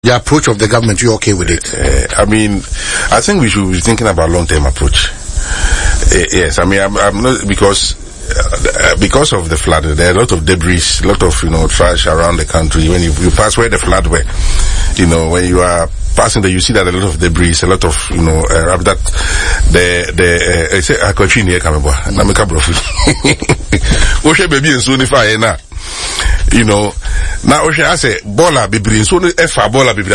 the approach of the government, you're okay with it? I mean, I think we should be thinking about long-term approach. Yes, I mean, I'm not, because of the flood, there are a lot of debris, a lot of, trash around the country. When you pass where the flood were, when you are passing there, you see that a lot of debris, a lot of, that I continue here, Namika Brofu. Oshe baby and soon if I now. Now Oshe I say, Bola baby, so if I Bola baby,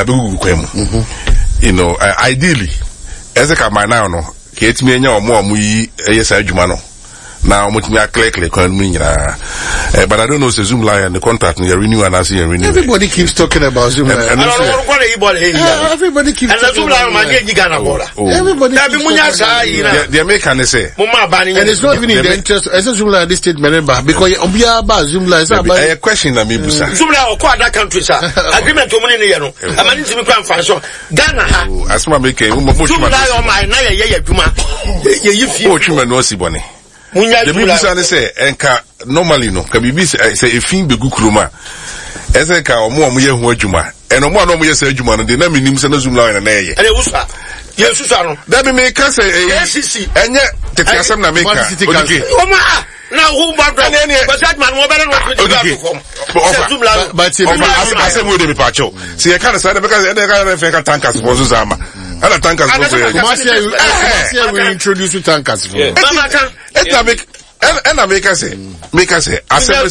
ideally, as a man now, no, get me and more, yes, I jumano. Now, much me a click, but I don't know, Zoom Lion, the contract, you renew and I see a renew. Everybody keeps talking about Zoom Lion. Everybody keeps talking about everybody. The American say, and it's not even in the interest, as a Zoom Lion, this state, remember, because Zoom Lion, a question that me, Zoom Lion, quite that country, sir. Agreement to money, I'm an intimate so Ghana, as my making, Zoom Lion, my Naya, the people say, enka normally no, can be say a fin be gukruma. Ezeka or more muye huajuma, and no more no muye say juma, and the name in Zoom Lion and a. And it was yes, that be make us say, and yet, the Kasam Nameka. Now, who but that man will better not but I said, would be pacho. See, I can't say because they got tankers for Zuzama. Other tankers we introduce you tankers. And I make us say, I said,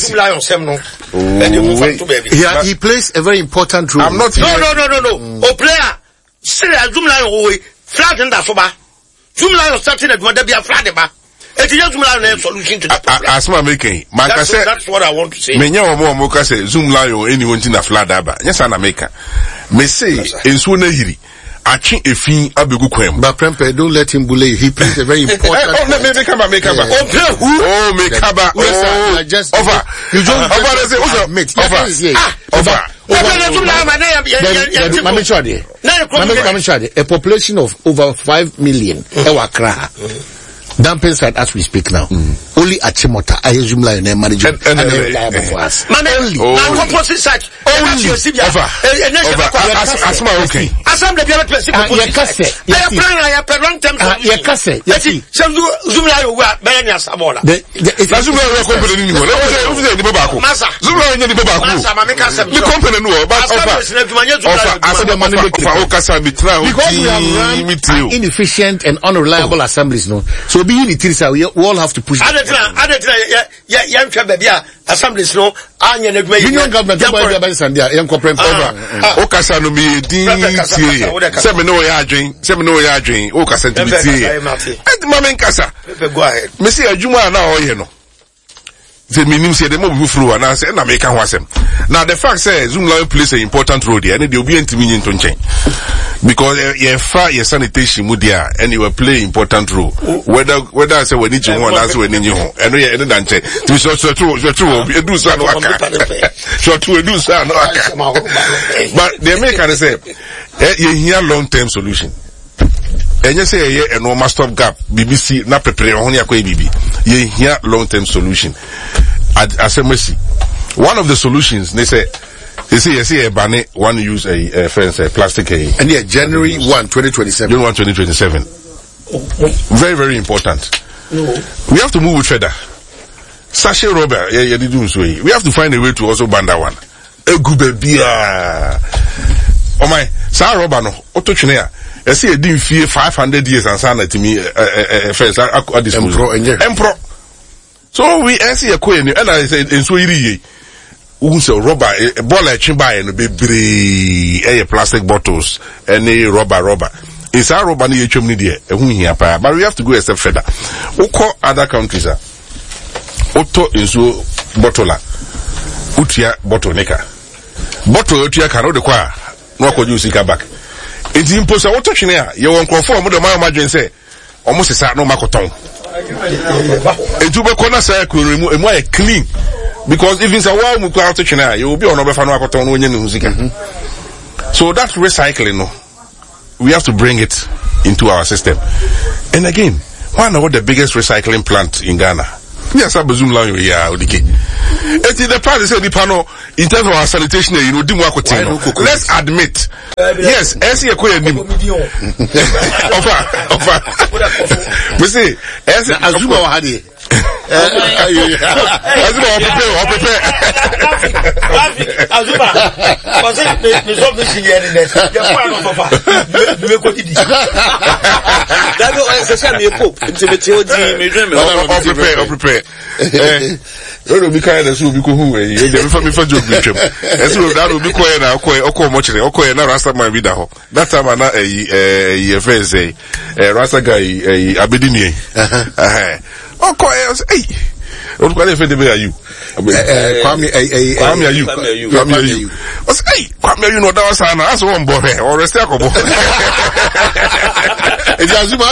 he plays a very important role. I'm not no. Oh, player, say, Zoom Lion, flat in the soba. Zoom Lion starting at what they be a flat about. It's just a solution to that. As my making, that's what I want to say. Many more Moka say, Zoom Lion, anyone in a flat daba. Yes, I'm a maker. May say, in Sunahiri. I think if he abigu kwem. But Prempe, don't let him bully you. He plays a very important. Make over. You don't admit. A population of over 5 million. Dumping side as we speak now. Only at Chimota, I assume Lion manager and reliable for us. Only. Composite side. Only. Asma okay. Asam the other person. I have a long time. Zoom Lion work better than Samola. The company the company no but inefficient and unreliable assemblies no. So be in it, we all have to push. Assemblies no. Union government and their young corporate program. Okasa no me semino ya adwen okasa tibiti. Mama nkasa. Go ahead. Me say adwuma na oye no. The minim say the mob furu and I say na make ho asem. Now the fact say Zoom Lion plays an important role there and they will be ntimi nto nchen. Because your sanitation mudia and you will play important role. Whether I say we need you one as we need you and we end and say to so true do so no aka. So to do so no aka. But the American say you hear long-term solution. And you say a normal stop gap BBC na prepare on your BB. You hear long-term solution. As a mercy. One of the solutions they say a banner one use a plastic and January 1, 2027. January 1, 2027. Very, very important. No. We have to move with further. Sachet rubber, we have to find a way to also ban that one. A good beer. Oh my, sa rubber no, auto-chinea. I see a deal fee 500 years and sana to me, first, at this Empro. So we see a coin, and I said, in Sweden, also rubber, a ball at Chimba and a plastic bottles, and a rubber. It's our rubber near Chimney, but we have to go a step further. We call other countries, Otto is bottler, Utia bottlenecker. Bottle Utia cannot require, no could you see back. It's impossible. What touching here? You won't conform with the my margin say. Almost a sat no macoton. A tuber corner circle remove a more clean. Because if it's a while we go touching here, you will be on over Fanacoton when you music. So that recycling, no, we have to bring it into our system. And again, why not the biggest recycling plant in Ghana? Yes, I presume Zoom Lion, yeah, The part is the panel in terms of our sanitation, you know, let's admit. Yes, as you call him. We say, as Azuma Hadi. Prepare. No, be kind of so be cool. You never me for joke with him. And so that will be quiet now. Oko much. Oko na Rasta man be that. That time na friend say Rasta guy Abedini. Oko hey. What kind of friend are you? Kwame are you? What's hey? Kwame you know that was an answer one boy or a circle boy. It's Azuma.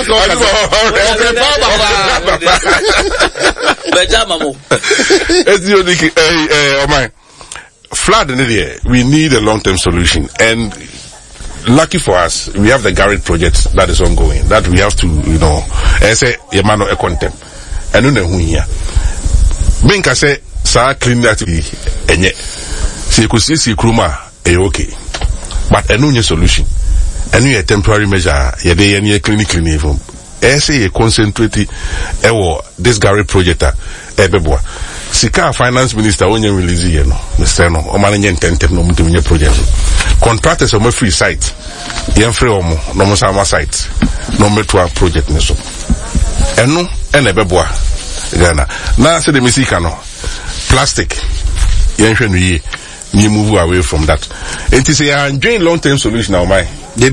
Flood in the we need a long-term solution, and lucky for us, we have the Garrett project that is ongoing. That we have to, you know, say Yamano a contempt. And no who here. Benka say sa clean that enye. See ku see kruma okay. But a no solution. And a temporary measure, ye dey any clinically from. Say concentrate this Garrett project ebeboa. Sika finance minister onye release here no. Mr. No, o manage intentem no mutuminye project. Contractors on free site. Yen free omo no mo sama site. No metua project ne so. Eno ebeboa Ghana. Na say the misika no. Plastic. Yen hwe no ye. You move away from that. And to say, I'm doing long-term solution now, my. I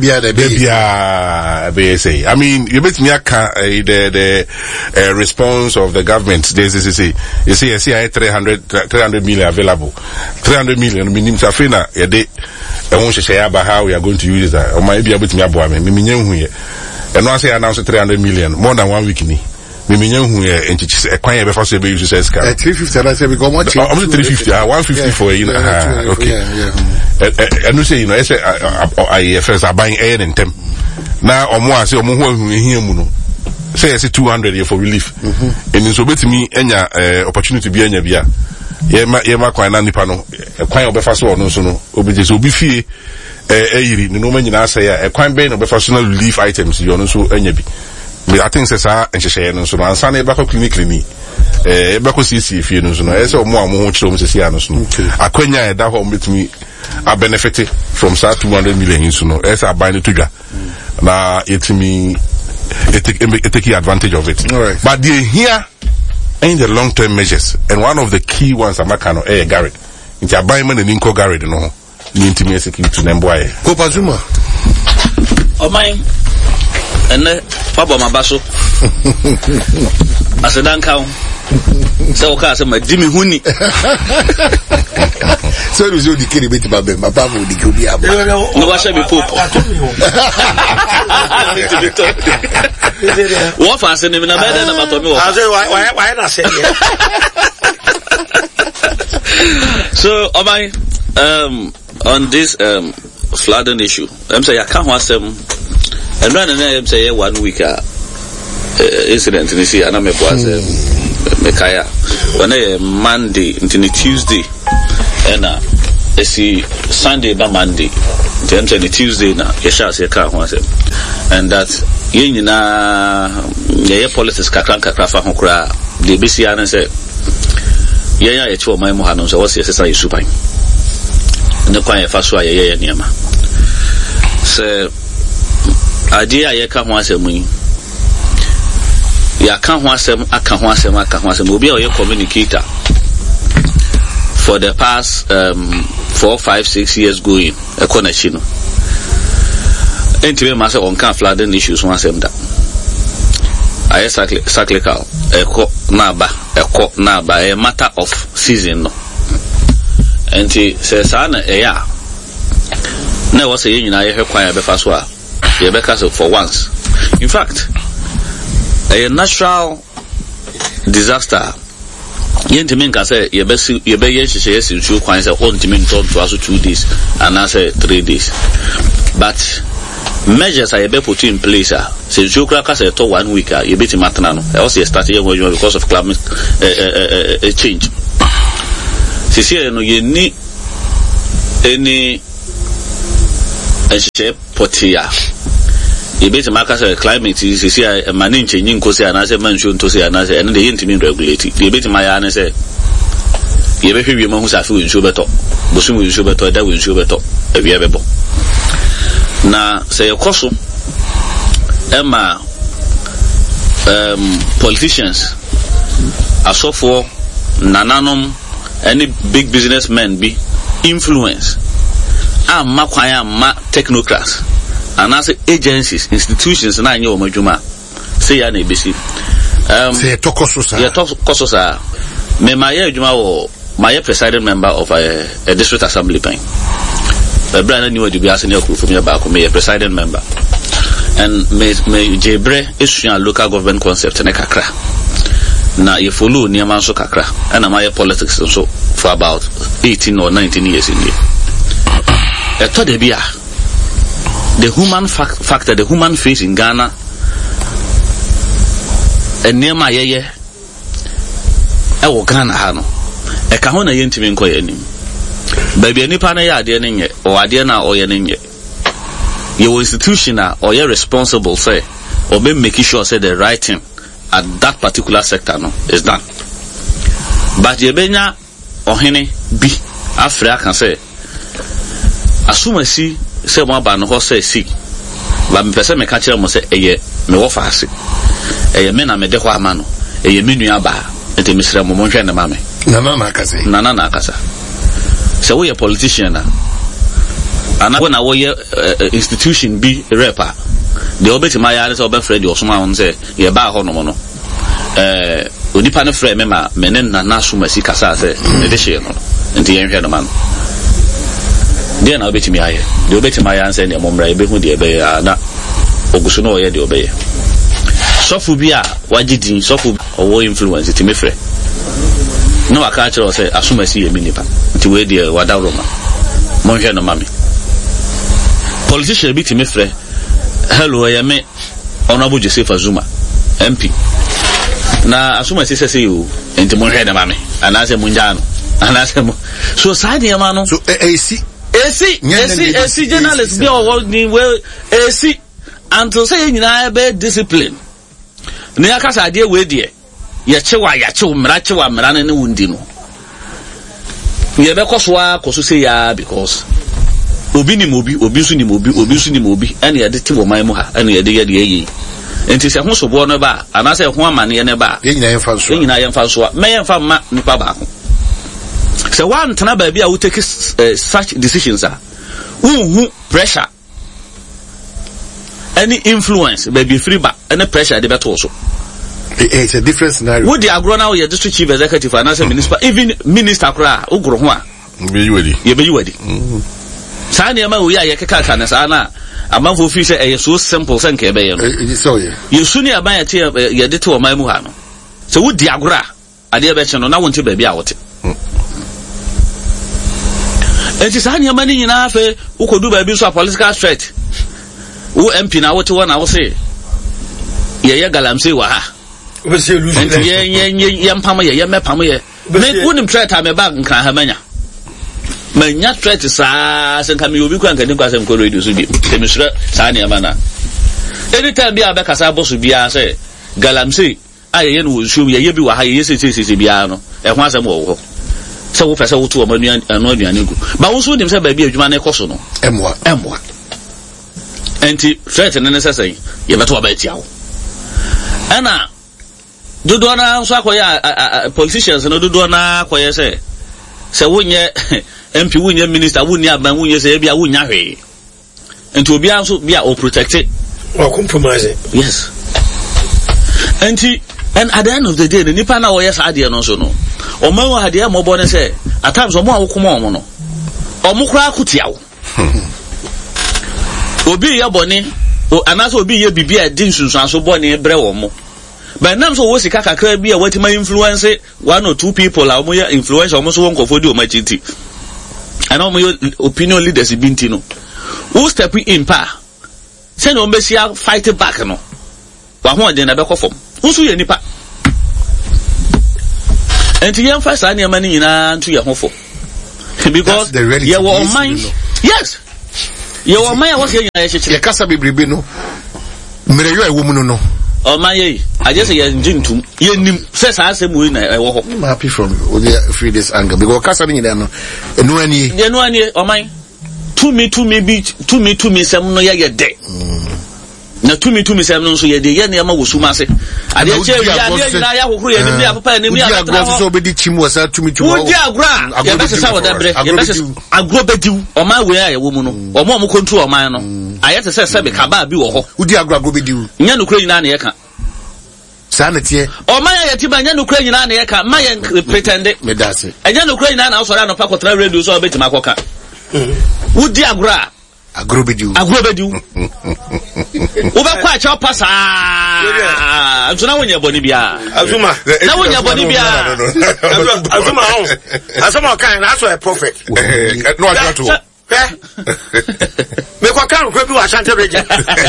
mean, you bet me the response of the government. You see, I 300 million available. 300 million, minimum Safina, a day. I want to share about how we are going to use that. Or maybe able to me aboa me. And once I announce 300 million, more than 1 week ni. And it's a quiet before say use 350 I say we go much. 350, 150 for you know. Okay. And you say, you know, I first are buying air and temp. Now or more say here muno. Say I say 200 here for relief. And so bet me any opportunity be any bia. Yema kwa na nipa no. Kwan obefa so no so no. Obi so obi fie yiri no man nyina say e kwan be no obefa so na relief items you no so anya bi. I think c'est ça and share no so no ansa na bako clinically bako CC fie no so no say omo amu chiro mo sisi ano so no akwanya e da ho metumi a benefit from sa 200 million so no say buy no tudwa na etimi take advantage of it. All right. But they here in the long term measures, and one of the key ones amakano Garrett nti abai man ni nko Garrett no ni intimi execute to nemboaye Popa Zuma omai ene papa mabaso asedan kawo so ka se madimi huni so you zo dikiri beti babe papa mo dikiri aba no wa she be popo wo fa se ne na bede na bato mi wo why na say so on this flooding issue I'm say I can't want some and run and say 1 week incident in see and me was Mekaya when Monday until Tuesday and see Sunday by Monday them say Tuesday na you shall say can't want them and that yin na ye politics kakra fa ho kra the BC and say yeah e cho mai mo hanon so what's yes say supan ne kwan e fa so aye niam se idea ye ka ho asem yi ya ka ho asem aka ho asem obi a ye communicator for the past 4, 5, 6 years going e connection no enti me say on kan flooding issues one asem da aye cyclical eko na ba a matter of season no enti se sana ya na was say nyina ye hwekwan ya befa so a ye beka so for once in fact a natural disaster yentimi nka say ye be ye hihye ye sintu kwan say on timi nton to aso 2 days and na say 3 days but measures are be put in place since you crack say to 1 week you bet matana no also start here because of climate change sisi no ye ni any shape potia yebeti maka say climate sisi a mani nchenyi nkosi anase manhwo ntosi anase ene de yintimi regulate yebeti maya ne say yebehwe wi mahu safi wensho beto bosu wensho beto da wensho beto ewie bebo na say yekoso ema politicians asofo nananom any big businessmen be influence amma kwaya amma technocrats and as agencies institutions na anya omadwuma say ya na ebesi say tokoso sa ya tokoso sa me my adwuma wo my presiding member of a district assembly pen brand new odi biase na akuru from ya baako me presiding member and me jebre issue local government concept na kakra na ye follow niam so kakra and my politics so for about 18 or 19 years in there eto de bia the human factor, the human face in Ghana, and near my ye, Ghana hano. A kahona yentimin koyenim. Baby, any pana ya deaning or adiana or yening. Your institution or you're responsible, say, or be making sure say the right thing at that particular sector no is done. But ye benya or hene be after I can say, assume I see. Say mo ba no ho say si ba me pese me ka kire mo say eye me wo fa ase eye me na me de ho ama no eye me nua ba ente me sira mo mo hwe ne ma me nana na akasa say we a politician na ana when we institution be rapper the obeti ma ya say oba friend osoma won say ye ba ho no mo no onipa ne frɛ me ma me ne nana so ma si kasa say me de hye no ente ye hwe no ma no de na obetimi aye de obetimi aye anse ne momra ebe hu de ebe ya na ogusu no ye de obeye sofu bi a wagidin sofu owo influence ti mefre no aka kire o say asomasi ye minipa nti we de wadawro ma monhwe no mami politician bi ti mefre hello ye me honorable Joseph Azuma MP na asomasi sese yo nti monhwe no mami anase munjano anase so side ye ma no so AC journalists be all ni we AC until say nyina be discipline ne akasa de we de ye chewa mra ne wundi no ye be koso say ya because obi ni mobi obi su ni mobi ene ye de ti wo man mu ha ene ye de ye enti se ho sobo no ba anase ho amane ne ba ye nyina ye mfa so me ye mfa ma nipa ba ho. So one tana baby I will take such decisions pressure any influence baby free back any pressure they better also it's a different scenario would the agro now your district chief executive and as a minister even minister kra ugro ho a be you ready sa na ma we ya keka na sa na amanfo fi say so simple say nke be ye no so ye yesu ni aban ye de to o man mu ha no so would the agro ade be che no na wonte baby a wote enti sa nyama ni nyina afa ukodu ba bi so a political threat wo MP na wote wona wo se ye galamse wa ha obese lu enti ye mpam ye mepam ye me wonim threat a me bag nkran ha manya threat sa se nka me obi kwa nka ni kwa se nko radio so bi e misura sa nyama na anytime bi abeka sa boss bia se galamse aye no wo show ye bi wa ha ye se bia no e ho asem wo so wo pese wo to o manuan anuane gu ba wo so dim se ba bi adwuma na ekoso no emwa enti threat ne necessary ye beto ba tiawo ana dodo na so akoya politicians no dodo na akoya se wonye MP wonye minister wonni aban wonye se bia wonya hwe enti obi anso bia o protect or compromise yes enti and at the end of the day the nipa na wo yes ade no so no o man wa ade mo bo ne say at times o mo awokoma o mo no o mo kura akutiawo obi ye boni o anaso obi ye bibia din sunsun aso boni bre wo mo but nam so wo sika kakra bi a watima influence one or two people a mo ye influence o mo so won kofo di o ma chiti and o mo opinion leaders binti no who step in pa say no be sia fight back no wa ho de na be kofom nso ye nipa And to young first, I need money to your home for. Because you were on mine. Yes. You were mine. I was here. You can't be bribino. Mire a woman no. Oh my, I just say engine to you. Says I say, I'm happy from free this anger because Casa in there no any oh my. To me, some no ya day. Na to me some so ye dey ye na ma wo suma se ade che ya na ya hokuru ye ni papa ni mi agro so be di chim wasa to me wo di agro ye be se wo da bre ye be se agro be diu o ma we ya wo mu no o mo control o man no ayete se be kaba bi wo ho wo di agro be diu nya no kura nyina na ye ka sa na tie o ma ya ti ba nya no kura nyina na ye ka ma ye pretend me da se nya no kura nyina na so ra no pa kotra radio so be ti makoka wo di agrobedu uba kwa cha pasa azuna wonya boni bia azuma na wonya boni bia azuma ho asama kan na so a prophet no ajato me kwa kan ko bi wa Ashanti region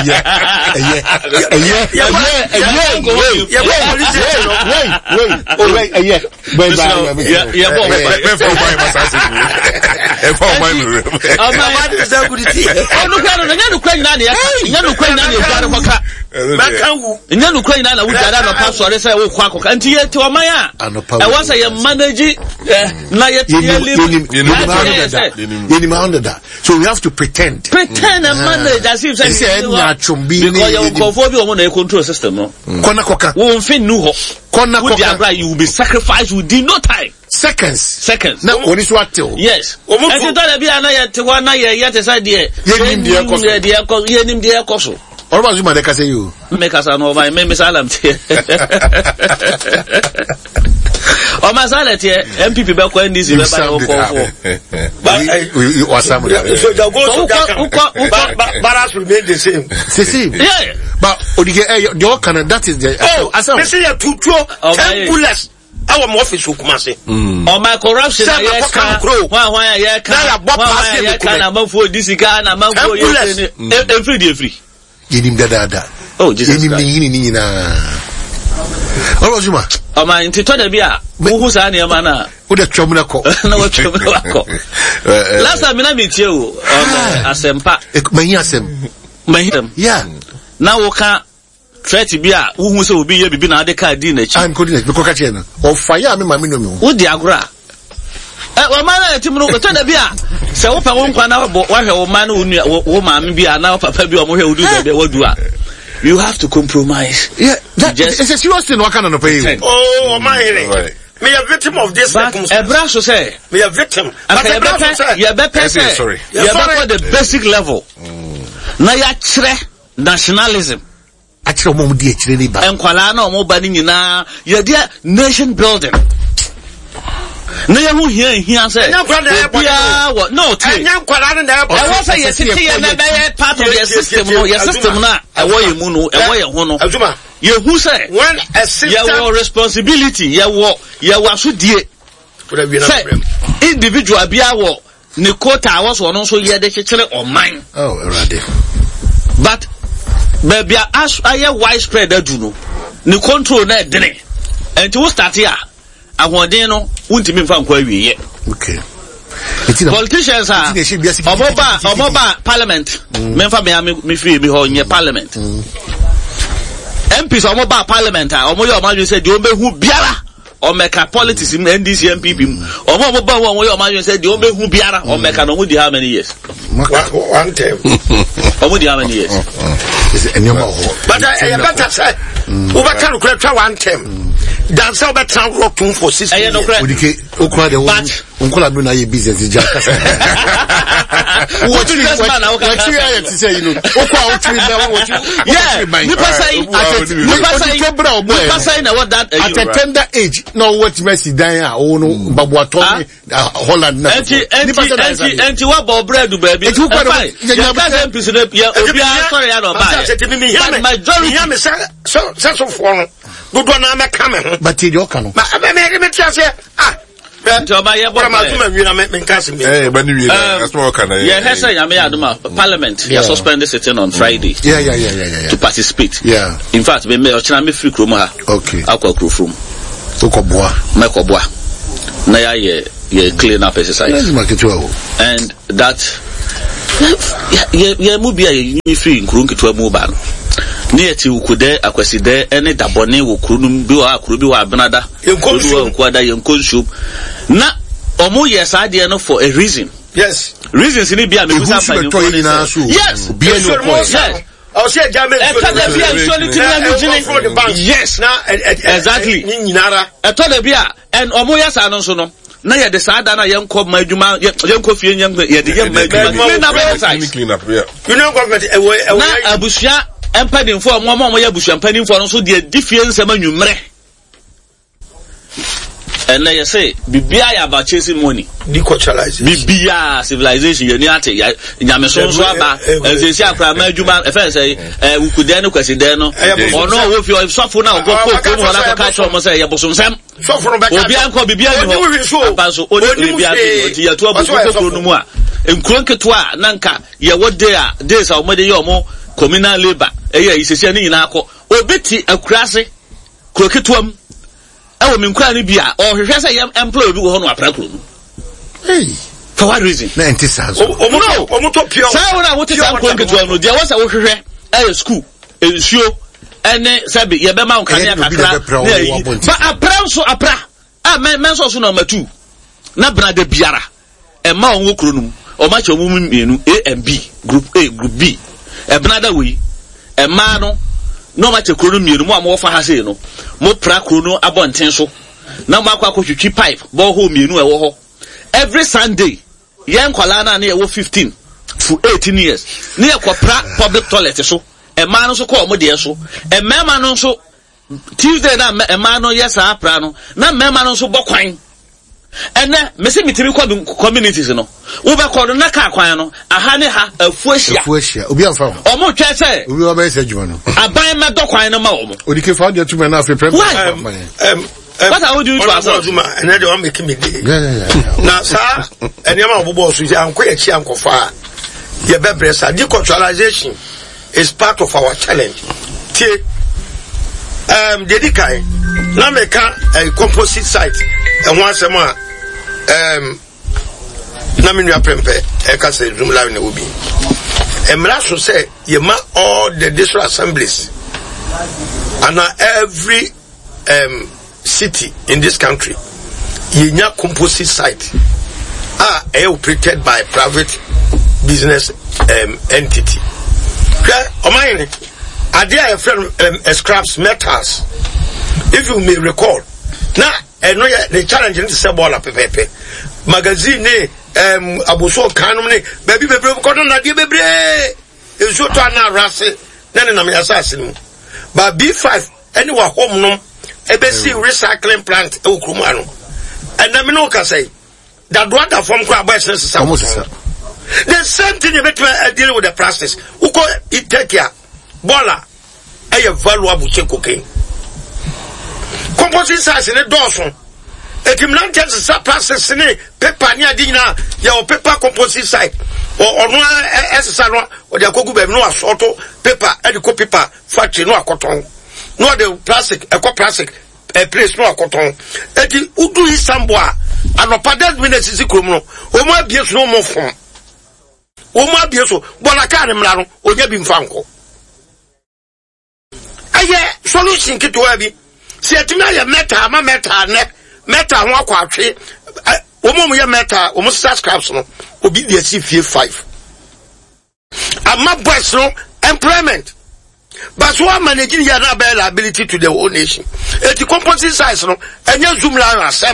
so we have to pretend and manage as if say because your conformity on the control system no kona koka won fin nu ho kona koka you will be sacrificed within no time seconds na oni so atel yes and you tell bia na yet one na yet say there yenim de koso or about you make say you make us no over me salam tie o ma sale tie MPP be ko NDC be ba o you wasam so the go baras remain the same yeah but odige the kind that is the asam say you tutuo 10 bullets our office Kumasi o my corruption ya ka wa ya ka na manfo disika na manfo free yenim dada oh Jesus yenim ni na oro juma o ma ntito da bia wo sa na ma na wo da twom na ko na wo twom na ko last time na metie o asempa mahim yeah na wo ka threat bia wo hu se obi ye bibi na ade ka di na chi am coding be ko ka che na o fire me ma me no me wo di agora o ma na tim no to da bia se wo pa wo nkwa na wo hwe wo ma na wo ma me bia na papa bia mo hwe wo du da wo du a you have to compromise. Yeah, it's a serious thing. What kind of pay? Oh, my hearing. Me a victim of this circumstance. A brass say. Me a victim. Okay, you better say. Sorry. You better the basic level. Na ya chre nationalism. Achre mo di chre ni ba. Enkwala na mo ba ni nyina ya dia nation building. Na ya hu hia say. No, enya kwala na I was say yes na part of your system no, your system na e wo ye mu no, e wo ye ho no. Azuma. You who say when a system your responsibility, your asudie. Individual bia wo ni quota was one so ye de chekere o man. Oh, already. But baby as aye widespread adu no. Ni control na dene. And to start here. Ahwodin no untimi mfa nkwa wiye. Okay. Politicians are omoba parliament. Memfa me free me ho nye parliament. MPs omoba parliament omoyo omajo say de obehu biara o meka politics in NDC MPP omoba omoyo omajo say de obehu biara o meka no di how many years? One term. Di how many years? Is it any more? But I better say over can try one term. Dance over town rock for 6 years. Okwa de unkola do na ye business jaka. What you say you know. Okwa otri na what you. Yeah. Me say na what that at a tender age no what Messi dan a o no babuato Holland na. Enti wa bo bread baby. You can sorry I don't buy. Majority so for do na me come. But you can. Me say Parliament suspended sitting on Friday. To participate. Yeah. In fact, me free kroma. Okay. Akwa from. Okobwa. na ya clean up exercise. And that ya mubia ya free nkuru nketewa mu ba no ne yati ukude akwaside ene dabone wo kuru num bi wa akuru bi wa benada yenkonsu yenkonsu na omo yes ade no for a reason. Yes, reasons ni bia me busa fa ni. Yes, yes. I was here, Jamie. Yes, exactly. I told the beer and Omoya Sanoso. Now you decide that I am called my Juma, young coffee, young, clean up. You know, government, a bushia and penning for one more bush and penning for also the difference among you. And like I say, Bibia about chasing money. Deculturalization. Bibia civilization. You need to Yameson Swaba. As they say, Juma. If I say, we could then question then. Or no, if you are suffering now, go to catch almost a Yaboson Sam. Suffering back. Bianco Bibia. Paso. Bibia. To a in Crunketwa, Nanka. Ya what days are made your communal labor. Is a sending in Ako. Obeti a crassy. Croquetuam. I mean, crying beer, or he has a employee who on a problem. Hey, for what reason? 90 cents. Oh, no, Omotopio. I want to tell you, there was a worker at school, in show, and Sabi, Yabama, but a brown so a pra. Ah, man, also number 2. Nabra de Biara, a man wokrum, or much a woman in A and B, group A, group B, a brother we, a man. No matter Kurumi, more for Hasino, more Prakuno abontenso. Now, Marco Kuchi pipe, borehole, you know, every Sunday, young Kolana near 15 for 18 years, near Quapra public toilet, so a man also called Modiaso, a man also Tuesday, a man, yes, a prano, not man also Boquine. And then, Missy communities, you know, Uber called a Naka, a honey, a fushia, Ubian farm, or more say, we will base a Juno. I buy my dog, I know. Would you find your 2 men after what I would do to Azuma, and I don't make me. Now, sir, and your boss is quite a far. Your bebres, deculturalization is part of our challenge. Dedikai, Nameka, a composite site, and once a month, Namina Prempe, a castle room line will be. And Mlasso say, you mark all the district assemblies, and every city in this country, you need composite site, operated by private business entity. Okay, I dare a friend scraps metals. If you may recall, now I know the challenge in the Sabola Pepe magazine, Abuso Canum, baby, cotton, baby, is your turn now, Rassi, then I'm assassin. But B5, anywhere home, no, ABC recycling plant, Okumano. And Naminoka say that what are from crab business. The same thing you deal with the process. Who call it take care? Bola, a valuable cocaine. Composite size in a dozen. A criminal just a process in a paper near dinner, your paper composite site, or no as a or the cocoa no assault paper, and the paper factory no cotton. No the plastic, a plastic, a place no cotton. And the Udu is somewhere, and a padded minutes is a criminal, or my beers no more from. O ma bieso bona ka ne mra no onya bi mfanko aye solution kitwa bi se atimi aye meta ma meta ne meta ho akwatwe o mo ye meta o mo scraps no obi dey see 5 amma boys no employment but one managing your ability to the whole nation the composite size no enya zoom line asem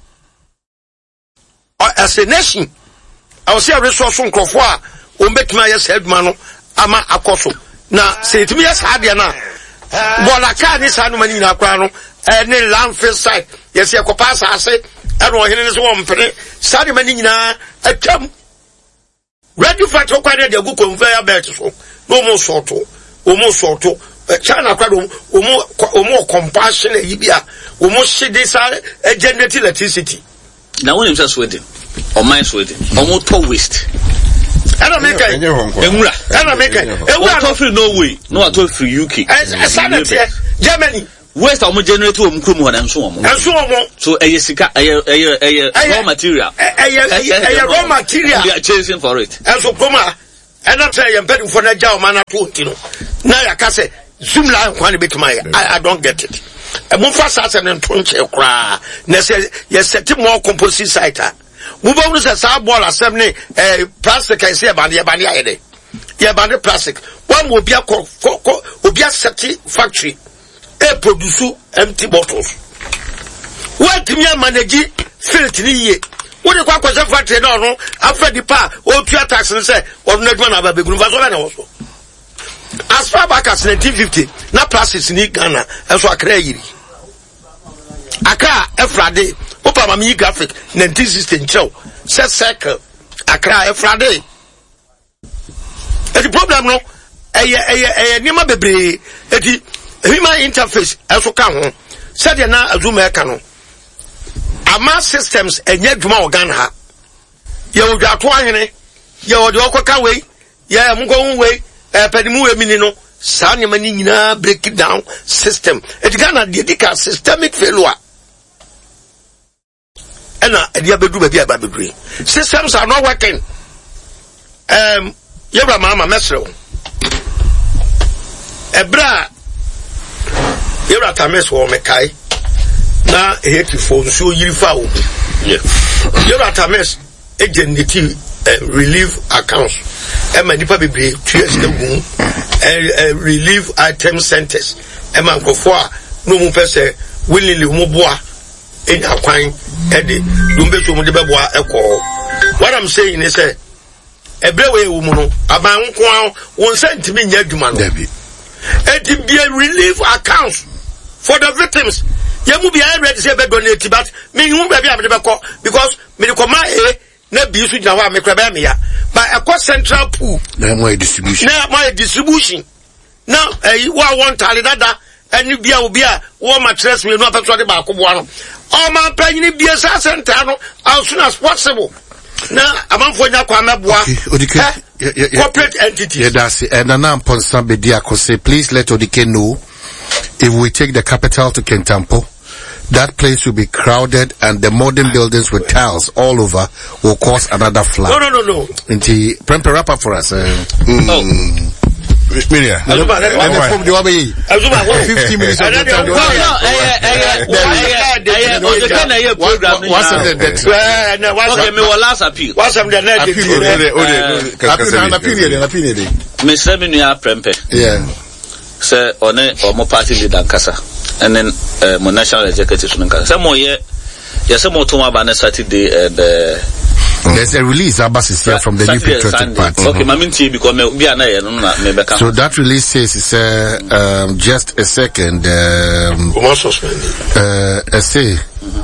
as a nation I was here resource on Crofwa, or make my head man, ama akoso. Now, say to me, yes, Hadiana. Bolaka is Hanumani Naquano, and then landfill site. Yes, your copasa, I say, everyone in his one penny, Sadimanina, a chum. Ready for to quite a good conveyor belt, no more sorto, almost sorto, China Cradum, or more compassion, almost she decided a generate electricity. Now, when himself sweating. Or my sweating, almost to waste. I don't make it. I don't make it. I don't free Norway, no, I told free UK. Germany, waste omo generate omo krom ho na nso omo so sika raw material raw material they are chasing for it and so koma and I'm saying I'm betting for na jaw man to na ya ka say zoom line kwan be I don't get it e mo fa sa sem nto nche kra na say yes set more composite site mo ba wonu say sa ball asem ne plastic I say ba ne ayede ye ba ne plastic one mo bia obia set factory produce empty bottles what me manage filth ni ye what the kwa factory no after the pa o tua tax and say or na adwa na ba begunu fa so na wo as far back as 1950 na plastics ni Ghana enso akra yiri akra efrade opa ma mi graphic 1960 nchew set circle akra efrade the problem no nima bebre eti human interface enso ka ho said na azuma ka no ama systems enye dwuma organ ha ye odwa to ahene ye ode okoka we ye mko we pedimu we mini no sa nyama ni nyina break down system eti Ghana dedica systemic failure ena dia bedu ba bia ba bedure systems are not working yebra mama mesrew ebra yebra tames wo mekai na heti phone so yirifa wo yebra tames agency relief accounts nipa bebre tues egu relief item centers nkofo a no mu pese willingly mu boa enya kwan ede dumbe so mu de beboa ekọ what I'm saying is ebrewe wo mu no aban nko a won sentimi nya adwuma no it be a relief accounts for the victims yemu be ready say be donate but me hu be bia me be ko because me ko ma na bi su gina wa me kra be me ya but a central pool na more distribution now wa want tali dada eni bia obi a wo mattress me no apeso de ba ko boa no o ma panyi bia sa center no as soon as possible na amanfo nya kwa meboa corporate entity that's it. And now Ponsa Bediako say please let Odike know if we take the capital to Kentampo that place will be crowded and the modern buildings with tiles all over will cause another flood. No. Inti prempe wrap up for us. Miria. 50 minutes of the time. Okay, me will last appeal. What's the appeal? Miss Revenue Prempe. Yeah. Sir, on more party leader Kasa. And then my national executive some more yes some more tomorrow Saturday and there's a release Abbas is here from the New Patriotic Party. Okay, because so that release says it's just a second essay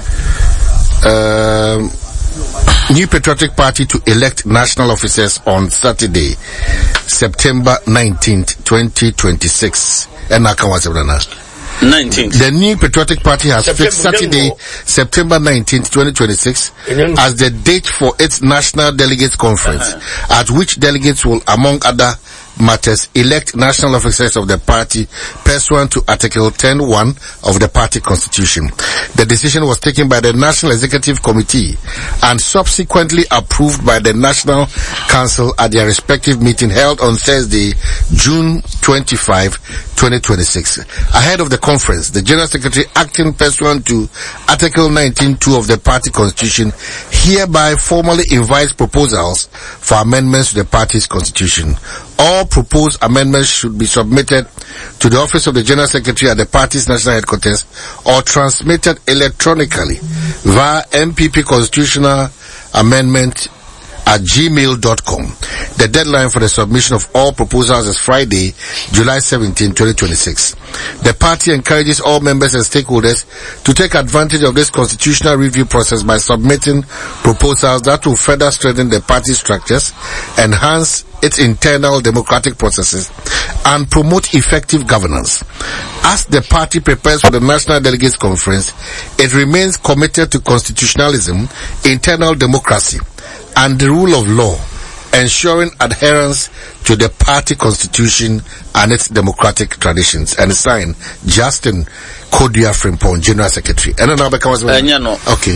New Patriotic Party to elect national officers on Saturday, September 19th, 2026. And 19th. The New Patriotic Party has fixed Saturday, September 19th, 2026 as the date for its National Delegates Conference, at which delegates will, among other matters, elect national officers of the party pursuant to Article 10(1) of the party constitution. The decision was taken by the National Executive Committee and subsequently approved by the National Council at their respective meeting held on Thursday, June 25, 2026. Ahead of the conference, the General Secretary, acting pursuant to Article 19(2) of the party constitution, hereby formally invites proposals for amendments to the party's constitution. All proposed amendments should be submitted to the office of the General Secretary at the party's national headquarters or transmitted electronically via MPP Constitutional Amendment at gmail.com. The deadline for the submission of all proposals is Friday, July 17, 2026. The party encourages all members and stakeholders to take advantage of this constitutional review process by submitting proposals that will further strengthen the party structures, enhance its internal democratic processes, and promote effective governance. As the party prepares for the National Delegates Conference, it remains committed to constitutionalism, internal democracy, and the rule of law, ensuring adherence to the party constitution and its democratic traditions. And signed Justin Kodua Frimpong, General Secretary. And then okay.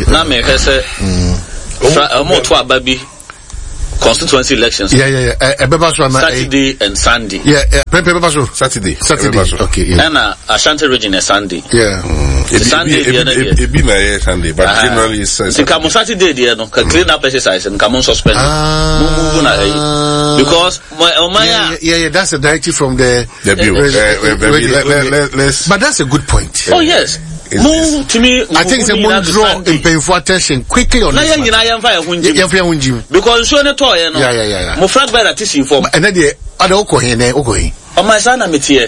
Okay. Constituency elections. Saturday and Sunday. Saturday. Okay. And Ashanti region is Sunday. Sunday. Sunday, but generally it's come on Saturday. No, clean up exercise and come on suspend. Because that's a directive from the bill. But that's a good point. Oh yes. Move to me. I think the more draw in paying for attention quickly on this. Because so the toy, mo frag by that is inform. And then the other okay. Oh my son, I'm here.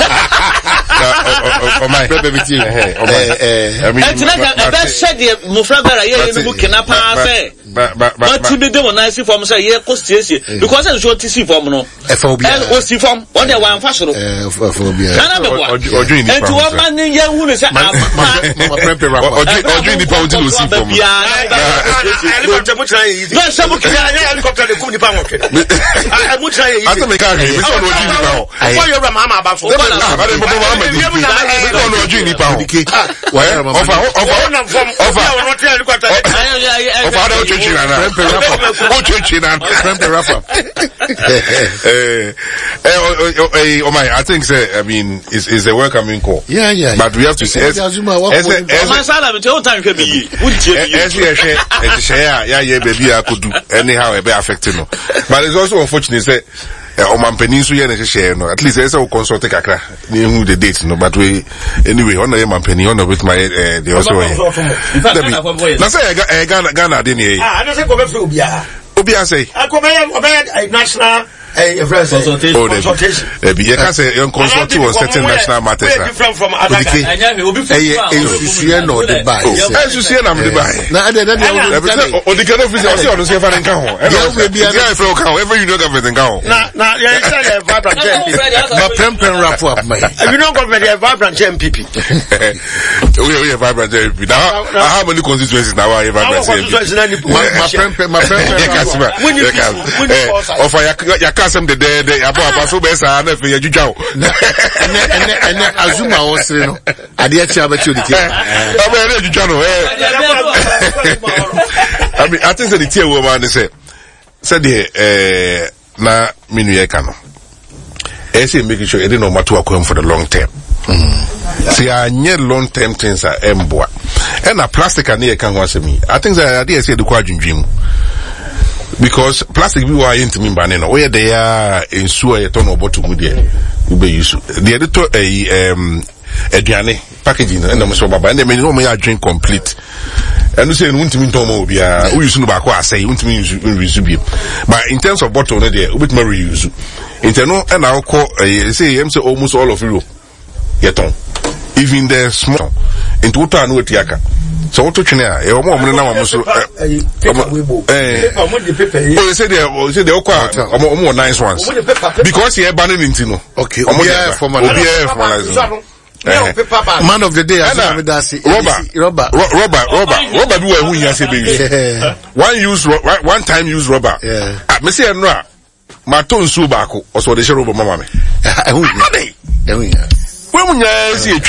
Oh my baby, I mean, I said the Mufragara here in the book can pass. But to be the nice form say yeah, because I short to see form no. FOB. Was see form what they want fashion. Or doing and to one man in young who is or doing the pound to see form. I think I mean it's a welcoming call. Yeah. But we have to say baby I could do anyhow it be affecting no. But it's also unfortunate say Oman Peninsula at least there's a consult kakra who the dates no, but we anyway on the man penny on with my the also na say Ghana dey here I don't say go be Obia say national consultation. You can say you consult on certain national matters. Different from other guys. How many constituencies now are Kasem the Abba so best and if you jow. And Azuma was I dear Chabaturity. I mean, I think the tier woman said na minu kano. Say making sure it didn't know what to come for the long term. See, I need long term things are emboa. And a plastic and near can watch me. I think that idea say the quadrant dream. Because plastic we were into me banana where they are in sewer a ton of bottle with the use the editor Adriane packaging and I'm so baba and they may no me drink complete and you say won't mean tomo be we use no back say won't mean resume but in terms of bottle there bit more reuse internal and I'll call say say almost all of you yeton even the small into what I know tiaka. So what to china? You more money now. So they say they more nice ones because he banning into no. Okay. Man of the day. Robert. Who you say baby? One time use rubber. Me say no. My tone so back. Also they show rubber mama me. When you see a